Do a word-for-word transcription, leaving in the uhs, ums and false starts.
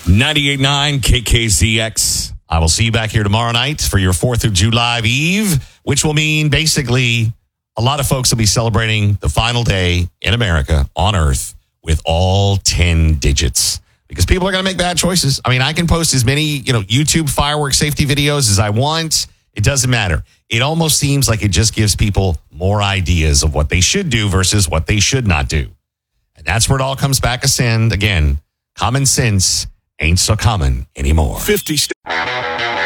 ninety-eight point nine K K Z X. I will see you back here tomorrow night for your fourth of July Eve, which will mean basically a lot of folks will be celebrating the final day in America on Earth with all ten digits. Because people are going to make bad choices. I mean, I can post as many, you know, YouTube fireworks safety videos as I want. It doesn't matter. It almost seems like it just gives people more ideas of what they should do versus what they should not do. And that's where it all comes back a sin. Again, common sense ain't so common anymore. fifty st-